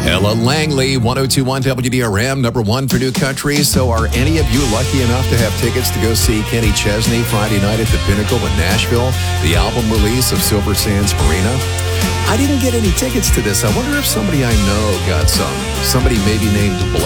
Ella Langley, 1021 WDRM, number one for New Country. So are any of you lucky enough to have tickets to go see Kenny Chesney Friday night at the Pinnacle in Nashville, the album release of Silver Sands Marina? I didn't get any tickets to this. I wonder if somebody I know got some. Somebody maybe named Blake.